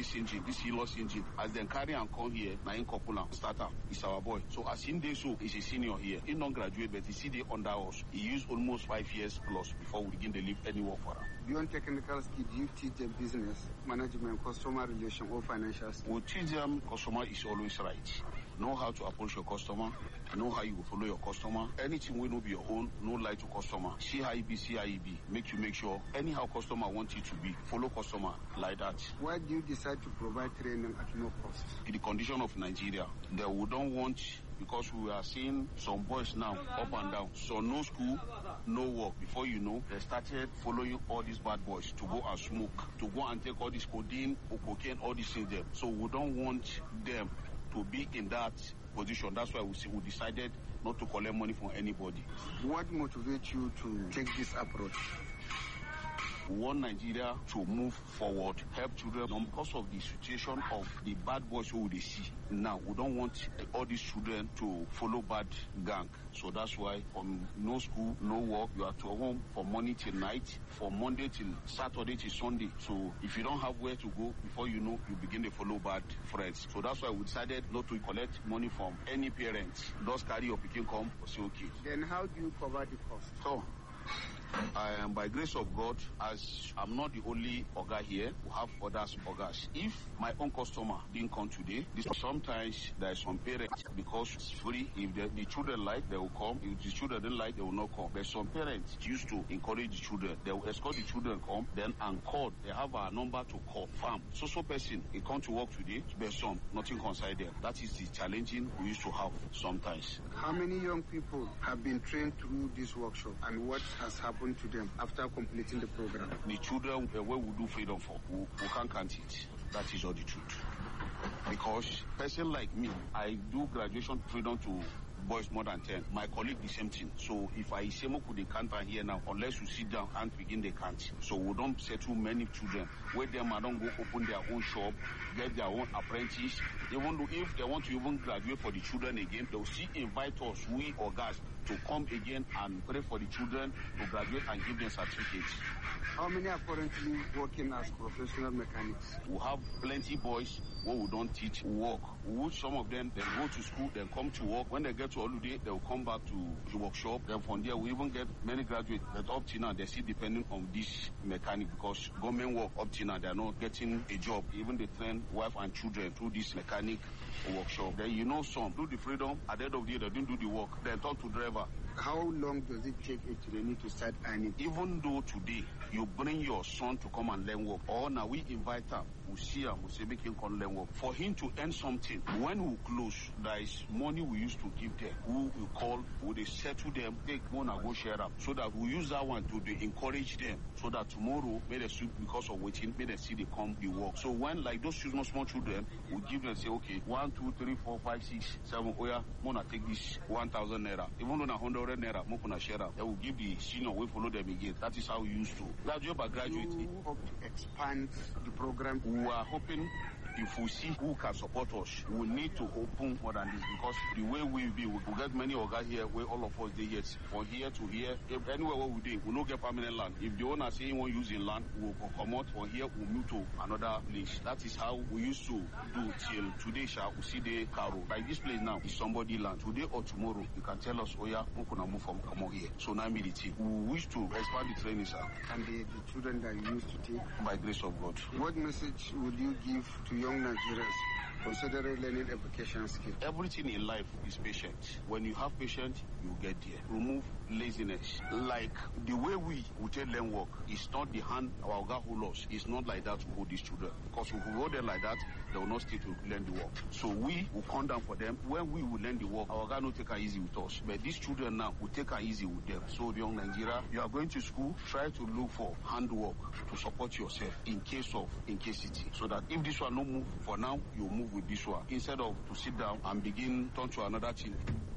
this engine, this Hilux engine. As they carry and come here, na in couple starter is our boy. So as him dey so, he's a senior here. He non graduate, but he see dey under us. He used almost 5 years plus before we begin to leave any work for him. Beyond technical skill, do you teach them business, management, customer relation, or financial skill? We teach them customer is always right. Know how to approach your customer. Know how you will follow your customer. Anything will not be your own. No lie to customer. See how it be, see how it be. Make sure anyhow customer wants it to be. Follow customer like that. Why do you decide to provide training at no cost? In the condition of Nigeria, that we don't want, because we are seeing some boys now up and down. So no school, no work. Before you know, they started following all these bad boys to go and smoke, to go and take all this codeine or cocaine, all these things there. So we don't want them to be in that position. That's why we decided not to collect money from anybody. What motivates you to take this approach? We want Nigeria to move forward, help children. Because of the situation of the bad boys who they see now, we don't want all these children to follow bad gang. So that's why from no school, no work, you are to home from morning till night, from Monday till Saturday till Sunday. So if you don't have where to go, before you know, you begin to follow bad friends. So that's why we decided not to collect money from any parents. Just carry your picking come, say okay. Then how do you cover the cost? So, by grace of God, as I'm not the only Oga here, we have others Ogas. If my own customer didn't come today, sometimes there are some parents, because it's free, if the children like, they will come. If the children don't like, they will not come. But some parents used to encourage the children. They will escort the children come, then and call. They have a number to call. Farm. So person, he come to work today, but some, nothing concerned them. That is the challenging we used to have sometimes. How many young people have been trained through this workshop, and what has happened to them after completing the program? The children, where we do freedom for, we can't count it. That is all the truth. Because person like me, I do graduation freedom to boys more than 10. My colleague, the same thing. So if I say Moku, they can't here now, unless you sit down and begin, they can't. So we don't settle many children. Where them don't go open their own shop, get their own apprentice. Even though if they want to even graduate for the children again, they'll still invite us, we or guys, to come again and pray for the children to graduate and give them certificates. How many are currently working as professional mechanics? We have plenty boys where we don't teach work. Some of them, they go to school, then come to work. When they get to holiday, they will come back to the workshop. Then from there, we even get many graduates that up till now, they're still depending on this mechanic, because government work up till now, they're not getting a job. Even they train wife and children through this mechanic workshop. Then you know some do the freedom, at the end of the year, they didn't do the work. Then talk to driver. How long does it take a trainee to start earning? Even though today you bring your son to come and learn work, or now we invite him, we see him, we say make him come learn work. For him to earn something, when we close, there is money we used to give them. Who we call, who they settle them, take one and go share them, so that we use that one to encourage them, so that tomorrow, may they see, because of waiting, may they see they come the work. So when like those small children, we give them say, okay, 1, 2, 3, 4, 5, 6, 7, oh yeah, Mona take this 1,000 naira. Even though 100 naira, Mona share them. They will give the senior, we follow them again. That is how we used to. Graduate by graduate. You hope to expand the program? We are hoping, if we see who can support us, we need to open more than this, because the way we be, we will get many Oga here where all of us they get from here to here. If anywhere where we do, we don't get permanent land. If the owner say he won't use in land, we'll come out from here, we'll move to another place. That is how we used to do till today. We see the Caro. Like this place now is somebody land. Today or tomorrow, you can tell us, oh yeah, we're gonna move from come out here. So now the team. We wish to expand the training, sir. And the children that you used to take? By grace of God. What message would you give to young Nigerians considering learning education skills? Everything in life is patient. When you have patience, you get there. Remove laziness. Like the way we take learn work, it's not the hand our God who lost. It's not like that to hold these children. Because if we hold them like that, they will not stay to learn the work. So we will come down for them. When we will learn the work, our God will take it easy with us. But these children now will take it easy with them. So young Nigeria, you are going to school, try to look for handwork to support yourself in case it. So that if this one no move for now, you move with this one. Instead of to sit down and begin turn to another thing.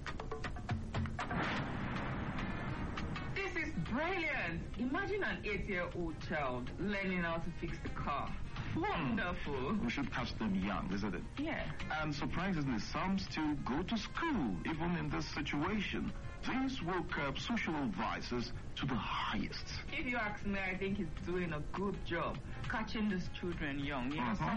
This is brilliant. Imagine an 8-year-old child learning how to fix the car. Wonderful. We should catch them young, isn't it? Yeah. And surprisingly, some still go to school, even in this situation. This will curb social vices to the highest. If you ask me, I think he's doing a good job catching these children young. You know,